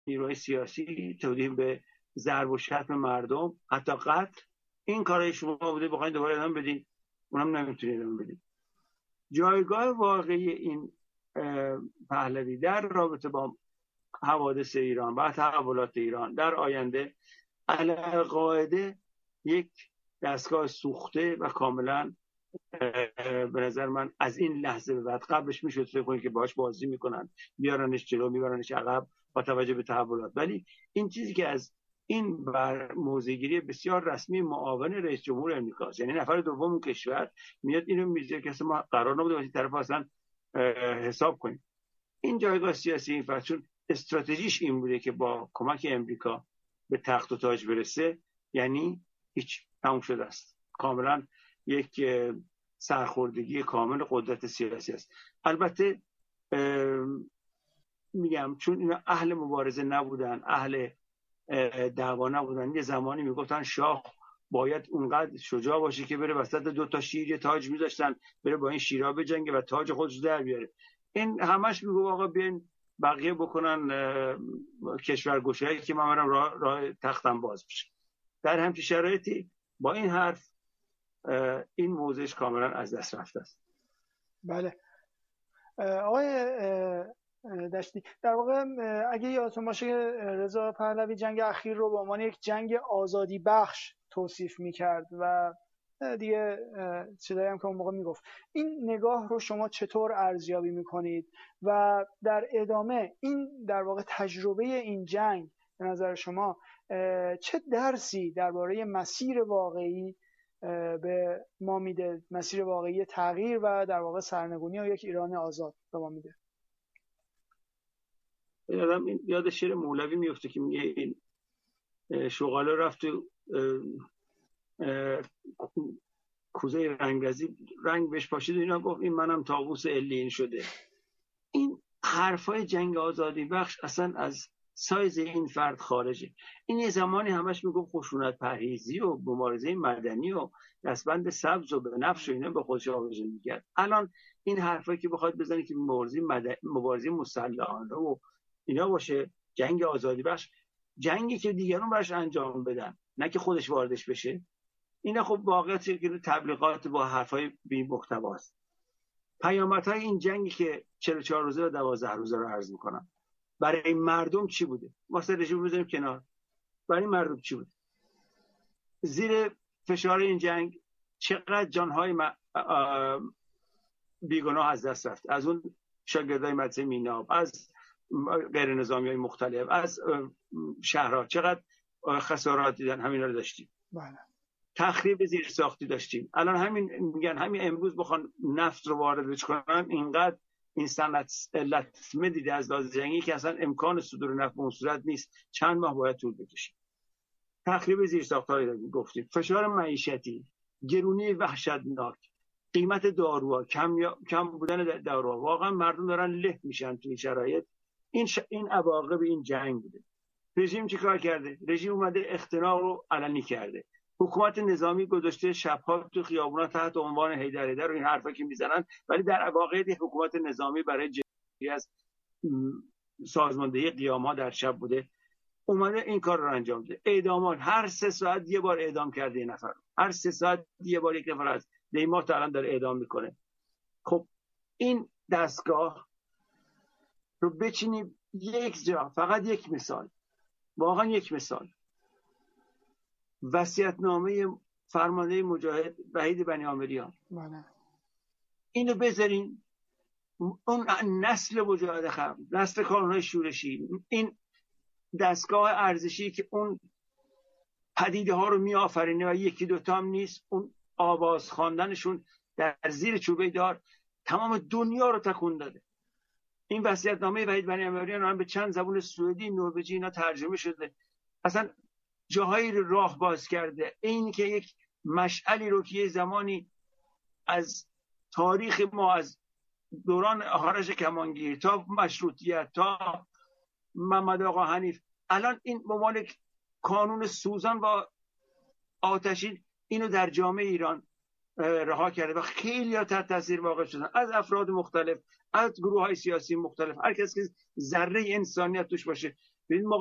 نیروهای سیاسی، تبدیل به ضرب و شتم مردم، حتی قتل. این کارای شما بوده، بخواید دوباره ادامه بدین، اونم نمیتونید ادامه بدین. جایگاه واقعی این پهلوی در رابطه با حوادث ایران و تحولات ایران در آینده القاعده یک دستگاه سوخته و کاملا به نظر من از این لحظه به بعد، قبلش میشد فکر کنید که باهاش بازی میکنن، بیارنش جلو میبرنش عقب با توجه به تحولات، ولی این چیزی که از این بر موضع‌گیری بسیار رسمی معاون رئیس جمهور امریکاست، یعنی نفر دوم کشور میاد اینو میذاره که ما قرار نبوده از این طرف اصلا حساب کنیم. این جایگاه سیاسی این چون استراتژیش این بوده که با کمک امریکا به تخت و تاج برسه، یعنی هیچ، تموم شده است، کاملا یک سرخوردگی کامل قدرت سیاسی است. البته میگم چون اینا اهل مبارزه نبودن، اهل دعوا نبودن، یه زمانی میگفتن شاه باید اونقدر شجاع باشه که بره وسط دو تا شیر یه تاج میذاشتن بره با این شیرها بجنگه و تاج خودش در بیاره. این همش میگه آقا بیاین بقیه بکنن کشورگشایی که من برم راه تختم باز بشه. در همچین شرایطی با این حرف این موضوعش کاملا از دست رفته است. بله آقای دشتی، در واقع اگه یادتون باشه رضا پهلوی جنگ اخیر رو به عنوان یک جنگ آزادی بخش توصیف میکرد و دیگه چیزایی هم که اون موقع میگفت. این نگاه رو شما چطور ارزیابی میکنید و در ادامه این در واقع تجربه این جنگ به نظر شما چه درسی درباره مسیر واقعی به ما میده، مسیر واقعی تغییر و در واقع سرنگونی و یک ایران آزاد به ما میده؟ یاد شعر مولوی میفته که میگه این شغاله رفت کوزه رنگرزی، رنگ بهش پاشید و اینا، گفت این منم طاووس علیین شده. این حرفای جنگ آزادی بخش اصلا از سایز این فرد خارجه. این یه زمانی همش میگفت خشونت پرهیزی و مبارزه مدنی و دستبند سبز و به نفش و اینا به خودش آویزون میکرد. الان این حرفایی که بخواد بزنی که مبارزه مسلحانه و اینا باشه جنگ آزادی بخش، جنگی که دیگران براش انجام بدن نه که خودش واردش بشه، اینا خب واقعیت که تبلیغات با حرفای بی محتوا است. پیامدهای این جنگی که 44 روزه و 12 روزه رو عرض میکنم برای مردم چی بوده؟ واسه رژیم بزنیم کنار، برای مردم چی بوده؟ زیر فشار این جنگ چقدر جانهای بیگناه از دست رفت، از اون شاگردای مدرسه میناب، از غیر نظامی های مختلف، از شهرها، چقدر خسارات دیدن، همین رو داشتیم. بله. تخریب زیر ساختی داشتیم. الان همین میگن همین امروز بخوان نفت رو واردش کنن، اینقدر این صنعت لطمه دیده از لحاظ جنگی که اصلا امکان صدور نفت به اون صورت نیست، چند ماه باید طول بکشه. تخریب زیر ساخت‌هایی رو گفتیم، فشار معیشتی، گرونی وحشتناک، قیمت داروها، کم بودن داروها، واقعا مردم دارن له میشن تو این شرایط. این عواقب این جنگ بوده. رژیم چیکار کرده؟ رژیم اومده اختناق رو علنی کرده. حکومت نظامی گذاشته شب‌ها تو خیابونا تحت عنوان حیدر و این حرفا که میزنن، ولی در واقع حکومت نظامی برای جلوگیری از سازماندهی قیام‌ها در شب بوده، اومده این کار رو انجام بده. اعدامات، هر 3 ساعت یه بار اعدام کرده این نفر، هر 3 ساعت یه بار یک نفر از دیما تا الان داره اعدام میکنه. خب این دستگاه رو بچینی یک جا، فقط یک مثال، واقعا یک مثال، وصیت‌نامه فرمانده مجاهد وحید بنی آمریان، اینو بذارین اون نسل مجاهد خم، نسل کارهای شورشی، این دستگاه ارزشی که اون پدیده ها رو می آفرینه و یکی دوتا هم نیست، اون آواز خواندنشون در زیر چوبه دار تمام دنیا رو تکون داده. این وصیت‌نامه وحید بنی آمریان هم به چند زبان سوئدی، نروژی اینا ترجمه شده، اصلا جاهایی رو راه باز کرده. این که یک مشعلی رو که یه زمانی از تاریخ ما، از دوران آرش کمانگیر تا مشروطیت تا محمد آقا حنیف، الان این ممالک کانون سوزان و آتشین اینو در جامعه ایران رها کرده و خیلی ها تحت تاثیر واقع شدن، از افراد مختلف، از گروه های سیاسی مختلف، هر کس که ذره انسانیت توش باشه ببین